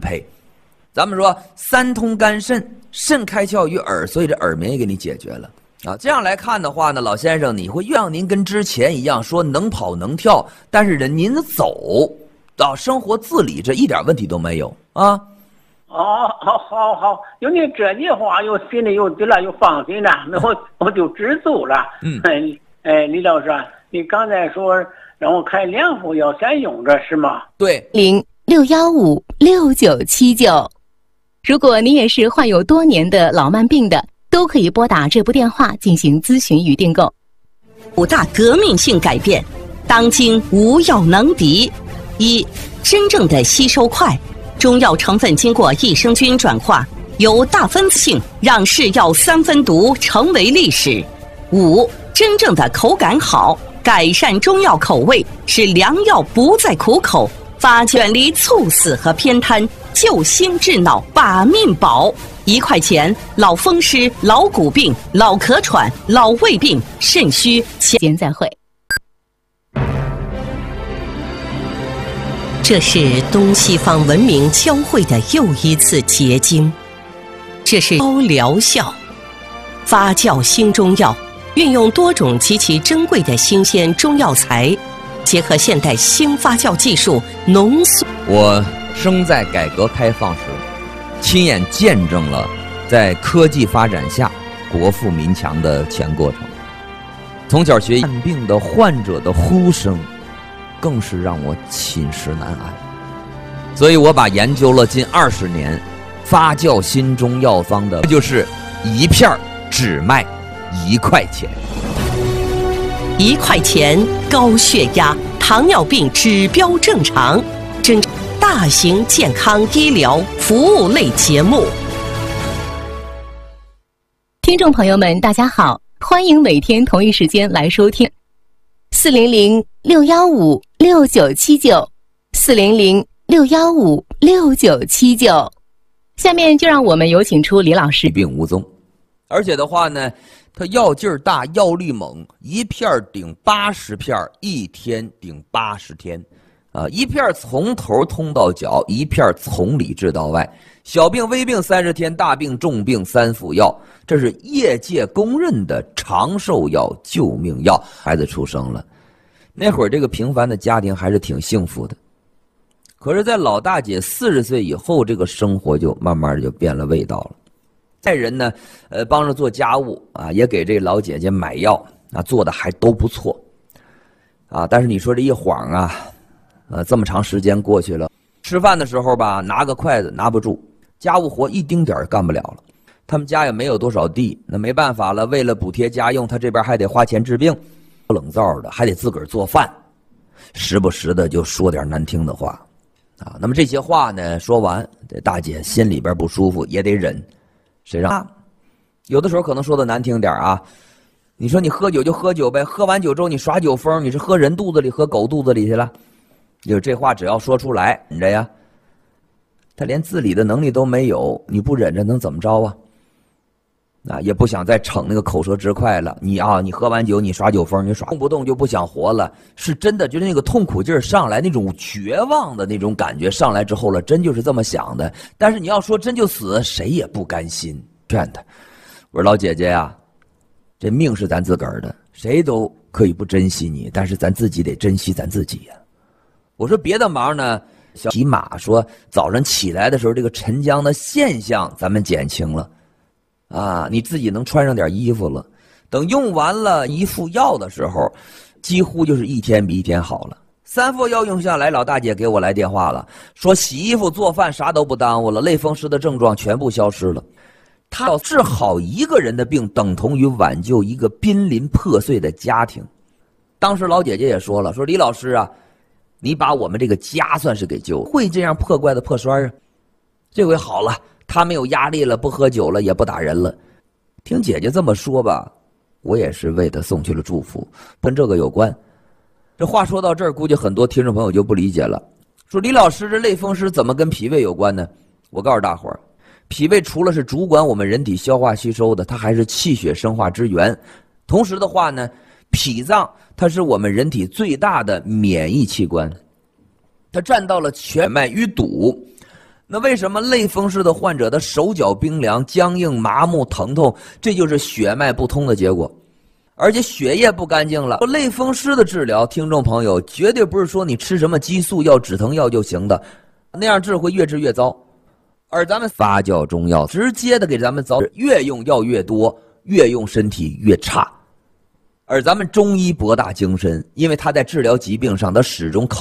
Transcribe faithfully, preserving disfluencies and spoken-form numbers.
配。咱们说三通肝肾，肾开窍于耳，所以这耳鸣也给你解决了啊。这样来看的话呢，老先生，你会让您跟之前一样说能跑能跳，但是人您走到生活自理，这一点问题都没有啊。 哦，好，好，好，有你这句话，又心里又对了，又放心了，那我我就知足了。 嗯， 哎，哎，李老师，你刚才说让我开两副药先用着是吗？ 对， 零六幺五六九七九。如果你也是患有多年的老慢病的，都可以拨打这部电话进行咨询与订购。 五大革命性改变，当今无药能敌。一、真正的吸收快，中药成分经过益生菌转化，由大分子性让是药三分毒成为历史。五、真正的口感好，改善中药口味，使良药不再苦口，发远离猝死和偏瘫，救心治脑把命保。一块钱，老风湿、老骨病、老咳喘、老胃病、肾虚。 先再会。 这是东西方文明交汇的又一次结晶，这是高疗效。发酵新中药，运用多种极其珍贵的新鲜中药材，结合现代新发酵技术浓缩。 我生在改革开放时，亲眼见证了在科技发展下国富民强的全过程。从小学慢病的患者的呼声，更是让我寝食难安。所以我把研究了近二十年发酵新中药方的，这就是一片只卖一块钱。 一块钱，高血压、糖尿病指标正常，真大型健康医疗服务类节目。 听众朋友们，大家好，欢迎每天同一时间来收听四零零六幺五六九七九，四零零六幺五六九七九。下面就让我们有请出李老师。 病无踪，而且的话呢，它药劲儿大，药力猛，一片顶八十片，一天顶八十天，啊，一片从头通到脚，一片从里治到外。小病微病三十天，大病重病三服药，这是业界公认的长寿药、救命药。孩子出生了，那会儿这个平凡的家庭还是挺幸福的。可是，在老大姐四十岁以后，这个生活就慢慢的就变了味道了。爱人呢，呃，帮着做家务啊，也给这老姐姐买药啊，做的还都不错，啊，但是你说这一晃啊，呃，这么长时间过去了，吃饭的时候吧，拿个筷子拿不住，家务活一丁点儿干不了了。他们家也没有多少地，那没办法了，为了补贴家用，他这边还得花钱治病，冷灶的还得自个儿做饭，时不时的就说点难听的话，啊，那么这些话呢说完，这大姐心里边不舒服也得忍。谁让、啊、有的时候可能说的难听点啊，你说你喝酒就喝酒呗，喝完酒之后你耍酒疯，你是喝人肚子里喝狗肚子里去了，就这话只要说出来，忍着呀，他连自理的能力都没有，你不忍着能怎么着啊？啊，也不想再逞那个口舌之快了。你啊，你喝完酒你耍酒疯，你耍动不动就不想活了，是真的觉得那个痛苦劲儿上来，那种绝望的那种感觉上来之后了，真就是这么想的。但是你要说真就死，谁也不甘心。劝他，我说老姐姐呀，这命是咱自个儿的，谁都可以不珍惜你，但是咱自己得珍惜咱自己呀。我说别的忙呢，起码说早上起来的时候，这个沉僵的现象咱们减轻了。啊，你自己能穿上点衣服了，等用完了一副药的时候，几乎就是一天比一天好了。三副药用下来，老大姐给我来电话了，说洗衣服做饭啥都不耽误了，类风湿的症状全部消失了。她要治好一个人的病，等同于挽救一个濒临破碎的家庭。当时老姐姐也说了，说李老师啊，你把我们这个家算是给救，会这样破怪的破栓啊，这回好了，他没有压力了，不喝酒了，也不打人了。听姐姐这么说吧，我也是为他送去了祝福，跟这个有关。这话说到这儿，估计很多听众朋友就不理解了，说李老师这类风湿怎么跟脾胃有关呢？我告诉大伙儿，脾胃除了是主管我们人体消化吸收的，它还是气血生化之源。同时的话呢，脾脏它是我们人体最大的免疫器官，它占到了血脉淤堵、 那为什么类风湿的患者的手脚冰凉、僵硬、麻木、疼痛？这就是血脉不通的结果，而且血液不干净了。类风湿的治疗，听众朋友绝对不是说你吃什么激素药、止疼药就行的，那样治会越治越糟。而咱们发酵中药直接的给咱们糟，越用药越多，越用身体越差。而咱们中医博大精深，因为它在治疗疾病上，它始终靠